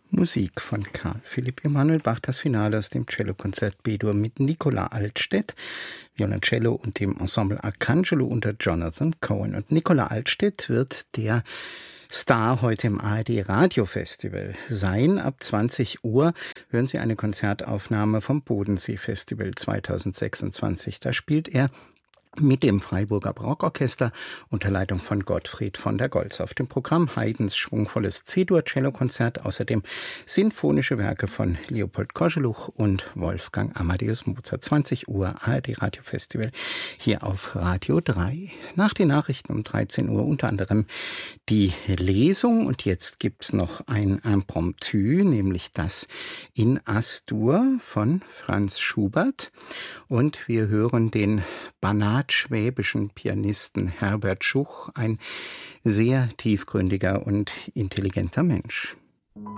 Musik von Karl Philipp Emanuel Bach, das Finale aus dem Cellokonzert B-Dur mit Nicola Altstedt, Violoncello und dem Ensemble Arcangelo unter Jonathan Cohen. Und Nicola Altstedt wird der Star heute im ARD Radiofestival sein. Ab 20 Uhr hören Sie eine Konzertaufnahme vom Bodensee Festival 2026. Da spielt er mit dem Freiburger Barockorchester unter Leitung von Gottfried von der Goltz. Auf dem Programm Haydns schwungvolles C-Dur-Cellokonzert, außerdem sinfonische Werke von Leopold Kozeluch und Wolfgang Amadeus Mozart. 20 Uhr ARD Radiofestival hier auf Radio 3. Nach den Nachrichten um 13 Uhr unter anderem die Lesung, und jetzt gibt's noch ein Impromptu, nämlich das in As-Dur von Franz Schubert, und wir hören den banat-schwäbischen Pianisten Herbert Schuch, ein sehr tiefgründiger und intelligenter Mensch.